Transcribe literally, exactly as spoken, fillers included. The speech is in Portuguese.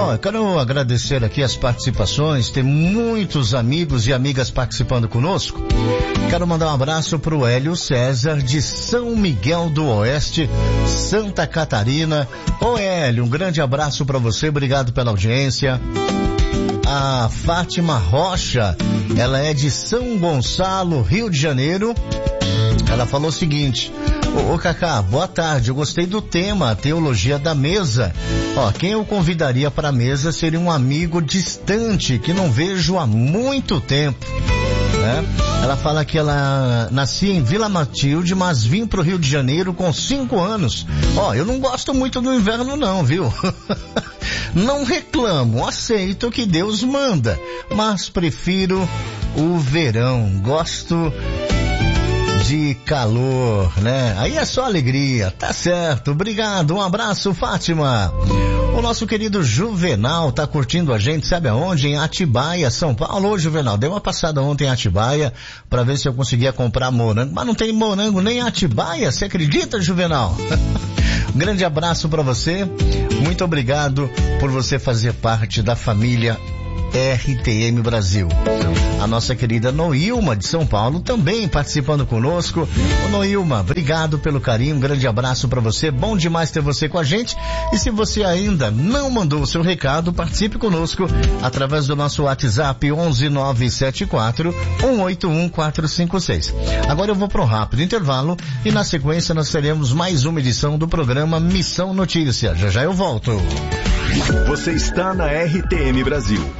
Ó, eu quero agradecer aqui as participações, tem muitos amigos e amigas participando conosco. Quero mandar um abraço pro Hélio César de São Miguel do Oeste, Santa Catarina. Ô Hélio, um grande abraço para você, obrigado pela audiência. A Fátima Rocha, ela é de São Gonçalo, Rio de Janeiro. Ela falou o seguinte: Ô, ô Cacá, boa tarde, eu gostei do tema, teologia da mesa. Ó, quem eu convidaria para a mesa seria um amigo distante, que não vejo há muito tempo, né? Ela fala que ela nascia em Vila Matilde, mas vim pro Rio de Janeiro com cinco anos. Ó, eu não gosto muito do inverno não, viu? Não reclamo, aceito que Deus manda, mas prefiro o verão, gosto de calor, né? Aí é só alegria, tá certo, obrigado, um abraço, Fátima. O nosso querido Juvenal tá curtindo a gente, sabe aonde? Em Atibaia, São Paulo. Ô Juvenal, dei uma passada ontem em Atibaia pra ver se eu conseguia comprar morango, mas não tem morango nem em Atibaia, você acredita, Juvenal? Um grande abraço pra você, muito obrigado por você fazer parte da família R T M Brasil. A nossa querida Noilma de São Paulo também participando conosco. Ô Noilma, obrigado pelo carinho, um grande abraço para você, bom demais ter você com a gente. E se você ainda não mandou o seu recado, participe conosco através do nosso WhatsApp onze nove sete quatro um oito um quatro cinco seis. Agora eu vou para um rápido intervalo e na sequência nós teremos mais uma edição do programa Missão Notícia. Já já eu volto. Você está na R T M Brasil,